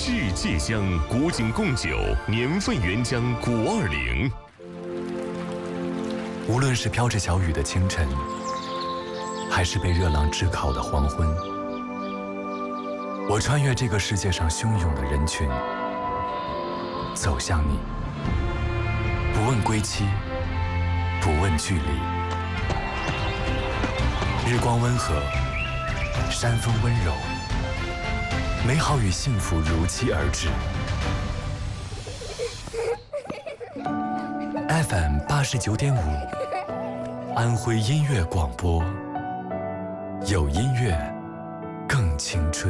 世界香古井贡酒，年份原浆520。 无论是飘着小雨的清晨，还是被热浪炙烤的黄昏，我穿越这个世界上汹涌的人群，走向你，不问归期，不问距离。日光温和，山风温柔，美好与幸福如期而至。FM 89.5，安徽音乐广播，有音乐更青春。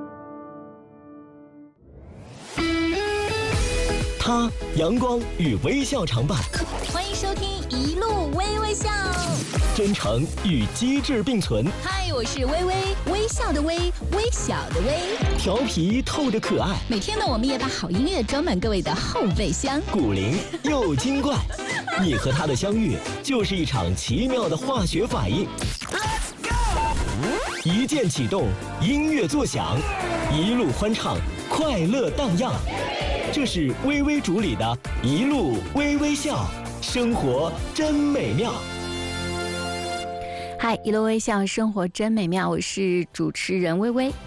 他阳光与微笑常伴， 欢迎收听一路微微笑， 真诚与机智并存。 嗨，我是微微，微笑的微，微小的微， 调皮透着可爱。 每天呢，我们也把好音乐装满各位的后备箱， 古灵又精怪。你和他的相遇，就是一场奇妙的化学反应。Let's go！ 一键启动，音乐作响，一路欢唱，快乐荡漾。这是微微主理的一路微微笑，生活真美妙。 嗨，一路微笑，生活真美妙，我是主持人微微。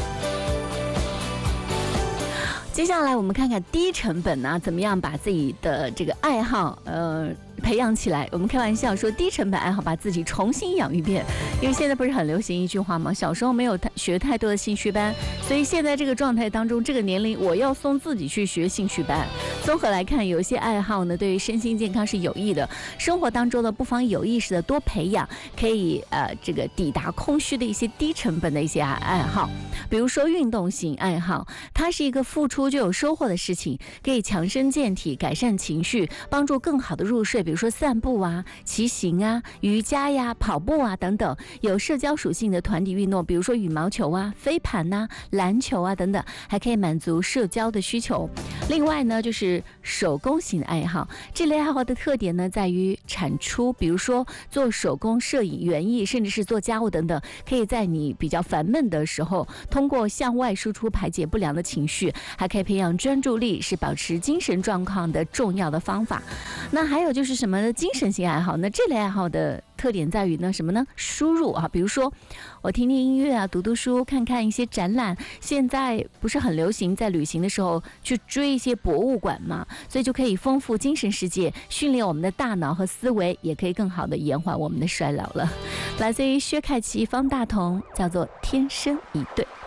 接下来我们看看低成本呢，怎么样把自己的这个爱好培养起来。我们开玩笑说低成本爱好把自己重新养一遍，因为现在不是很流行一句话吗？小时候没有学太多的兴趣班，所以现在这个状态当中，这个年龄我要送自己去学兴趣班。综合来看，有一些爱好呢对于身心健康是有益的，生活当中呢不妨有意识的多培养，可以这个抵达空虚的一些低成本的一些爱好。比如说运动型爱好，它是一个付出就有收获的事情，可以强身健体，改善情绪，帮助更好的入睡。比如说散步啊、骑行啊、瑜伽呀、跑步啊等等，有社交属性的团体运动，比如说羽毛球啊、飞盘啊、篮球啊等等，还可以满足社交的需求。另外呢，就是手工型的爱好，这类爱好的特点呢在于产出，比如说做手工摄影、园艺，甚至是做家务等等，可以在你比较烦闷的时候，通过向外输出排解不良的情绪，还可以培养专注力，是保持精神状况的重要的方法。那还有就是什么呢？精神性爱好，那这类爱好的特点在于呢什么呢？输入啊，比如说我听听音乐啊，读读书，看看一些展览。现在不是很流行在旅行的时候去追一些博物馆嘛，所以就可以丰富精神世界，训练我们的大脑和思维，也可以更好的延缓我们的衰老了。来自于薛凯琪、方大同，叫做《天生一对》。